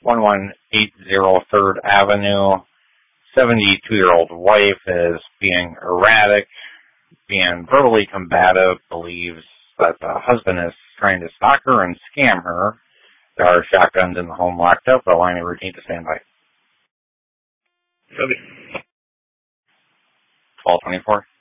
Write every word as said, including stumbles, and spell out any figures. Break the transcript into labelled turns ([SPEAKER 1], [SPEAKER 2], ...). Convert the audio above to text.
[SPEAKER 1] one one eight zero third Avenue. seventy-two-year-old wife is being erratic, being verbally combative, believes that the husband is trying to stalk her and scam her. There are shotguns in the home locked up. Allowing the routine to stand by.
[SPEAKER 2] Copy.
[SPEAKER 1] twelve twenty-four.